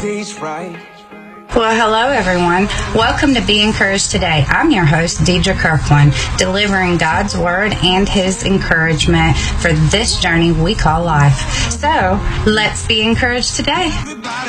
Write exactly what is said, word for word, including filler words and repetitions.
Well, hello, everyone. Welcome to Be Encouraged Today. I'm your host, Deidre Kirkland, delivering God's Word and His encouragement for this journey we call life. So, let's be encouraged today.